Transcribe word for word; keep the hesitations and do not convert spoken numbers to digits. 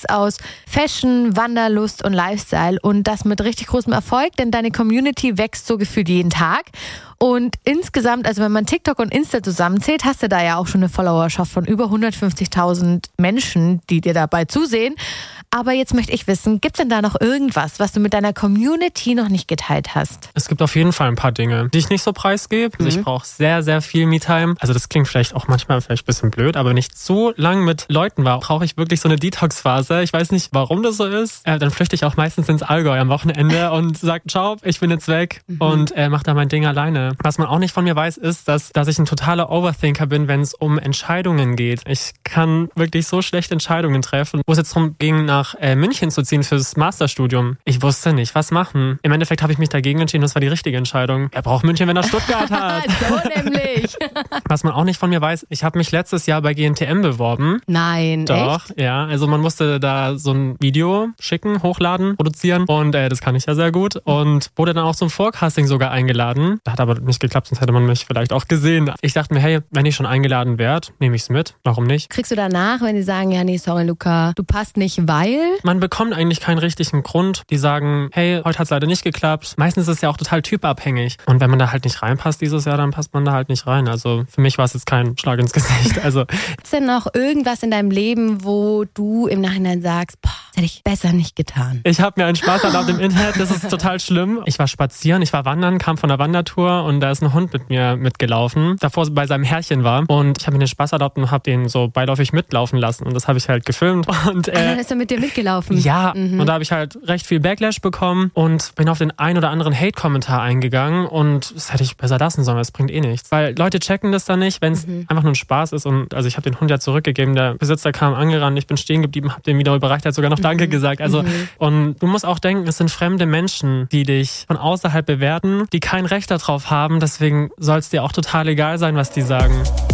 aus Fashion, Wanderlust und Lifestyle und das mit richtig großem Erfolg, denn deine Community wächst so gefühlt jeden Tag. Und insgesamt, also wenn man TikTok und Insta zusammenzählt, hast du da ja auch schon eine Followerschaft von über hundertfünfzigtausend Menschen, die dir dabei zusehen. Aber jetzt möchte ich wissen, gibt es denn da noch irgendwas, was du mit deiner Community noch nicht geteilt hast? Es gibt auf jeden Fall ein paar Dinge, die ich nicht so preisgebe. Also Mhm. ich brauche sehr, sehr viel Me-Time. Also das klingt vielleicht auch manchmal vielleicht ein bisschen blöd, aber wenn ich so lang mit Leuten war, brauche ich wirklich so eine Detox-Phase. Ich weiß nicht, warum das so ist. Äh, dann flüchte ich auch meistens ins Allgäu am Wochenende und sage, ciao, ich bin jetzt weg mhm. und äh, mache da mein Ding alleine. Was man auch nicht von mir weiß, ist, dass, dass ich ein totaler Overthinker bin, wenn es um Entscheidungen geht. Ich kann wirklich so schlechte Entscheidungen treffen. Wo es jetzt darum ging, nach äh, München zu ziehen fürs Masterstudium. Ich wusste nicht, was machen. Im Endeffekt habe ich mich dagegen entschieden, das war die richtige Entscheidung. Wer braucht München, wenn er Stuttgart hat? So nämlich. Was man auch nicht von mir weiß, ich habe mich letztes Jahr bei G N T M beworben. Nein, Doch, echt? ja. Also man musste da so ein Video schicken, hochladen, produzieren und äh, das kann ich ja sehr gut. Und wurde dann auch zum Forecasting sogar eingeladen. Hat aber nicht geklappt, sonst hätte man mich vielleicht auch gesehen. Ich dachte mir, hey, wenn ich schon eingeladen werde, nehme ich es mit. Warum nicht? Kriegst du danach, wenn die sagen, ja nee, sorry Luca, du passt nicht, weil? Man bekommt eigentlich keinen richtigen Grund. Die sagen, hey, heute hat es leider nicht geklappt. Meistens ist es ja auch total typabhängig. Und wenn man da halt nicht reinpasst dieses Jahr, dann passt man da halt nicht rein. Also für mich war es jetzt kein Schlag ins Gesicht. Also Gibt's denn noch irgendwas in deinem Leben, wo du im Nachhinein sagst, boah, das hätte ich besser nicht getan? Ich habe mir einen Spaß erlaubt im Internet, das ist total schlimm. Ich war spazieren, ich war wandern, kam von der Wandertour und da ist ein Hund mit mir mitgelaufen, davor bei seinem Herrchen war und ich habe mir den Spaß erlaubt und habe den so beiläufig mitlaufen lassen und das habe ich halt gefilmt. Und, äh, ah, dann ist er mit dir mitgelaufen? Ja, mhm. und da habe ich halt recht viel Backlash bekommen und bin auf den ein oder anderen Hate-Kommentar eingegangen und das hätte ich besser lassen sollen, das bringt eh nichts. Weil Leute checken das dann nicht, wenn es mhm. einfach nur ein Spaß ist und also ich habe den Hund ja zurückgegeben, der Besitzer kam angerannt, ich bin stehen geblieben, habe den wieder überreicht, er hat sogar noch Danke mhm. gesagt. Also mhm. und du musst auch denken, es sind fremde Menschen, die dich von außerhalb bewerten, die kein Recht darauf haben, deswegen soll es dir auch total egal sein, was die sagen.